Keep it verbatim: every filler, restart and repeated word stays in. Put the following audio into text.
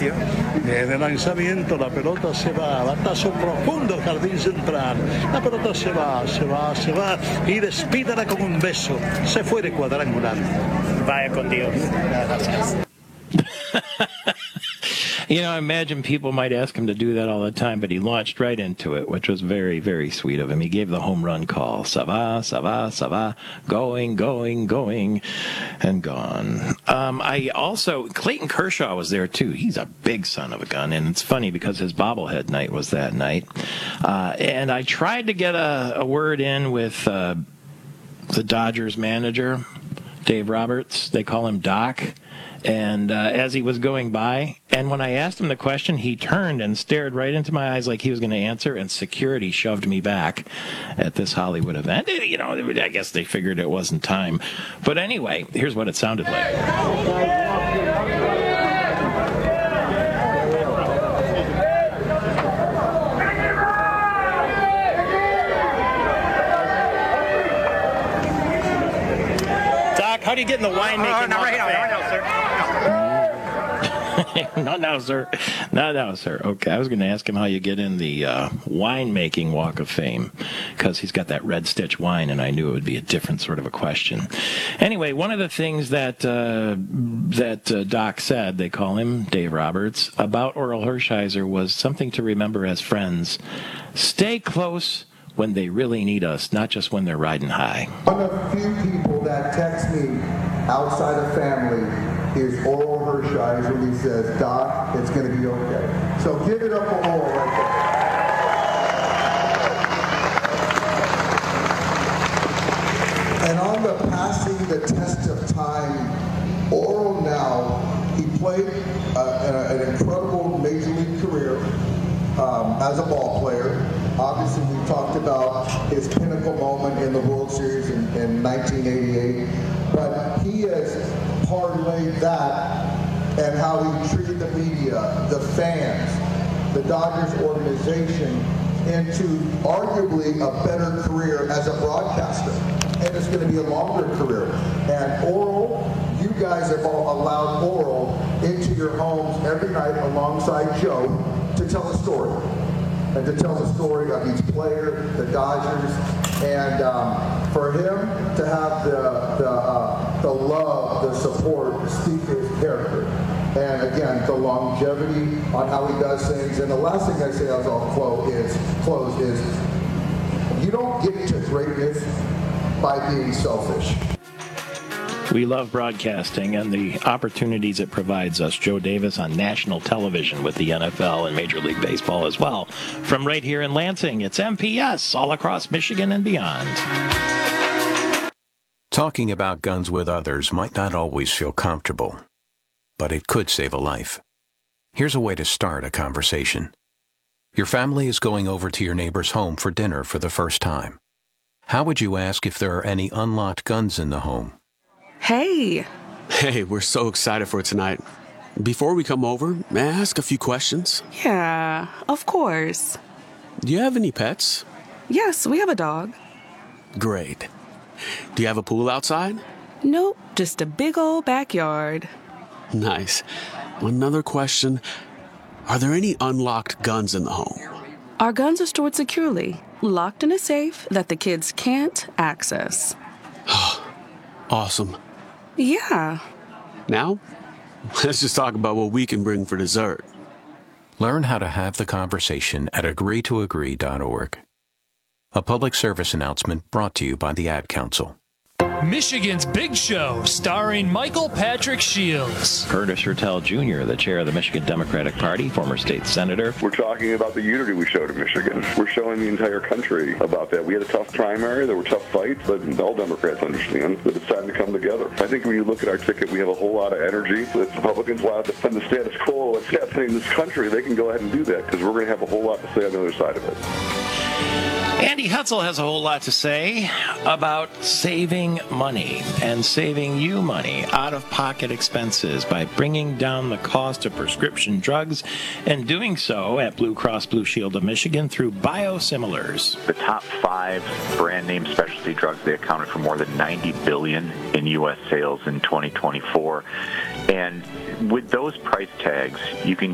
Vecchia. Viene lanzamiento, la pelota se va, batazo profundo, jardín central. La pelota se va, se va, se va y despídala con un beso. Se fue de cuadrangular. Vaya con Dios. Gracias. You know, I imagine people might ask him to do that all the time, but he launched right into it, which was very, very sweet of him. He gave the home run call. Ça va, ça va, ça va. Going, going, going, and gone. Um, I also, Clayton Kershaw was there, too. He's a big son of a gun, and it's funny because his bobblehead night was that night. Uh, and I tried to get a, a word in with uh, the Dodgers manager, Dave Roberts. They call him Doc. And uh, as he was going by, and when I asked him the question, he turned and stared right into my eyes like he was going to answer, and security shoved me back at this Hollywood event. You know, I guess they figured it wasn't time. But anyway, here's what it sounded like. Doc, how do you get in the winemaking? Oh, not right now, not right now, sir. Not now, sir. Not now, sir. Okay, I was going to ask him how you get in the uh, winemaking Walk of Fame, because he's got that Red Stitch wine, and I knew it would be a different sort of a question. Anyway, one of the things that uh, that uh, Doc said, they call him Dave Roberts, about Orel Hershiser was something to remember as friends. Stay close when they really need us, not just when they're riding high. One of the few people that text me outside of family is Orel Hershiser. He says, Doc, it's going to be okay. So give it up for Orel right there. And on the passing the test of time, Orel now, he played uh, an incredible major league career um, as a ball player. Obviously, we talked about his pinnacle moment in the World Series in, in nineteen eighty-eight, but he has parlayed that and how he treated the media, the fans, the Dodgers organization into arguably a better career as a broadcaster. And it's going to be a longer career. And Orel, you guys have all allowed Orel into your homes every night alongside Joe to tell a story. And to tell the story of each player, the Dodgers, and um, for him to have the the, uh, the love, the support, speak his character, and again the longevity on how he does things. And the last thing I say as I'll close is close is you don't get to greatness by being selfish. We love broadcasting and the opportunities it provides us. Joe Davis on national television with the N F L and Major League Baseball as well. From right here in Lansing, it's M P S all across Michigan and beyond. Talking about guns with others might not always feel comfortable, but it could save a life. Here's a way to start a conversation. Your family is going over to your neighbor's home for dinner for the first time. How would you ask if there are any unlocked guns in the home? Hey. Hey, we're so excited for tonight. Before we come over, may I ask a few questions? Yeah, of course. Do you have any pets? Yes, we have a dog. Great. Do you have a pool outside? Nope, just a big old backyard. Nice. Another question. Are there any unlocked guns in the home? Our guns are stored securely, locked in a safe that the kids can't access. Awesome. Yeah. Now, let's just talk about what we can bring for dessert. Learn how to have the conversation at agree to agree dot org. A public service announcement brought to you by the Ad Council. Michigan's Big Show, starring Michael Patrick Shields. Curtis Hertel Junior, the chair of the Michigan Democratic Party, former state senator. We're talking about the unity we showed in Michigan. We're showing the entire country about that. We had a tough primary, there were tough fights, but all Democrats understand that it's time to come together. I think when you look at our ticket, we have a whole lot of energy. If Republicans want to defend the status quo, what's happening in this country, they can go ahead and do that, because we're going to have a whole lot to say on the other side of it. Andy Hutzel has a whole lot to say about saving money and saving you money, out-of-pocket expenses, by bringing down the cost of prescription drugs and doing so at Blue Cross Blue Shield of Michigan through biosimilars. The top five brand-name specialty drugs, they accounted for more than ninety billion dollars in U S sales in twenty twenty-four. And with those price tags, you can